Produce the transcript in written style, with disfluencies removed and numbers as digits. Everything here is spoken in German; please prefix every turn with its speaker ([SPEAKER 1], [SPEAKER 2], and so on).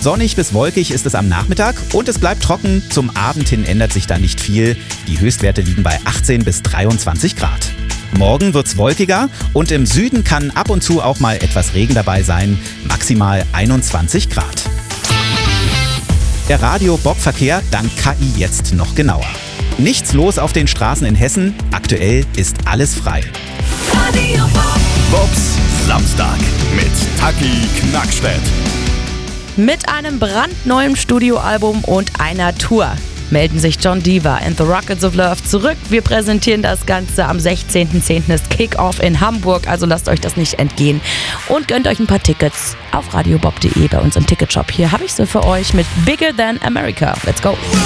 [SPEAKER 1] Sonnig bis wolkig ist es am Nachmittag und es bleibt trocken. Zum Abend hin ändert sich da nicht viel. Die Höchstwerte liegen bei 18 bis 23 Grad. Morgen wird's wolkiger und im Süden kann ab und zu auch mal etwas Regen dabei sein. Maximal 21 Grad. Der Radio-Bob-Verkehr dank KI jetzt noch genauer. Nichts los auf den Straßen in Hessen. Aktuell ist alles frei.
[SPEAKER 2] Radio Bob.
[SPEAKER 3] Bobs Samstag mit Taki Knackstedt.
[SPEAKER 4] Mit einem brandneuen Studioalbum und einer Tour melden sich John Diva and the Rockets of Love zurück. Wir präsentieren das Ganze am 16.10. ist Kick-Off in Hamburg, also lasst euch das nicht entgehen und gönnt euch ein paar Tickets auf radiobob.de bei uns im Ticketshop. Hier habe ich sie für euch mit Bigger Than America. Let's go!